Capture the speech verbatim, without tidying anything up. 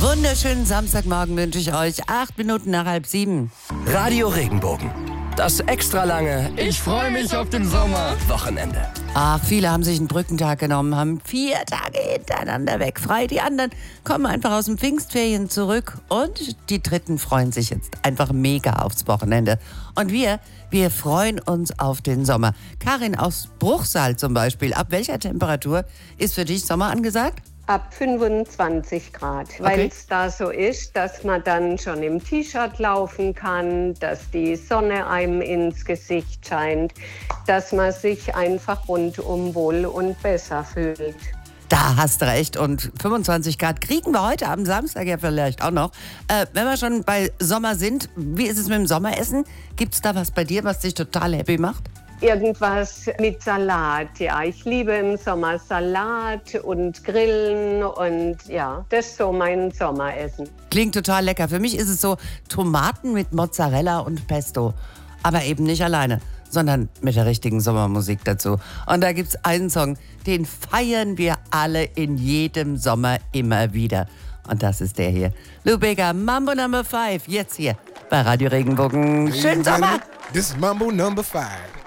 Wunderschönen Samstagmorgen wünsche ich euch. Acht Minuten nach halb sieben. Radio Regenbogen. Das extra lange Ich freue mich auf den Sommer. Wochenende. Ach, viele haben sich einen Brückentag genommen, haben vier Tage hintereinander weg frei. Die anderen kommen einfach aus dem Pfingstferien zurück und die Dritten freuen sich jetzt einfach mega aufs Wochenende. Und wir, wir freuen uns auf den Sommer. Karin aus Bruchsal zum Beispiel, ab welcher Temperatur ist für dich Sommer angesagt? Ab fünfundzwanzig Grad, Okay. weil es da so ist, dass man dann schon im T-Shirt laufen kann, dass die Sonne einem ins Gesicht scheint, dass man sich einfach rundum wohl und besser fühlt. Da hast du recht. Und fünfundzwanzig Grad kriegen wir heute am Samstag ja vielleicht auch noch. Äh, wenn wir schon bei Sommer sind, wie ist es mit dem Sommeressen? Gibt es da was bei dir, was dich total happy macht? Irgendwas mit Salat, ja. Ich liebe im Sommer Salat und Grillen und ja, das ist so mein Sommeressen. Klingt total lecker. Für mich ist es so Tomaten mit Mozzarella und Pesto. Aber eben nicht alleine, sondern mit der richtigen Sommermusik dazu. Und da gibt's einen Song, den feiern wir alle in jedem Sommer immer wieder. Und das ist der hier. Lou Bega, Mambo Number Five, jetzt hier bei Radio Regenbogen. Schönen Sommer! This is Mambo Number Five.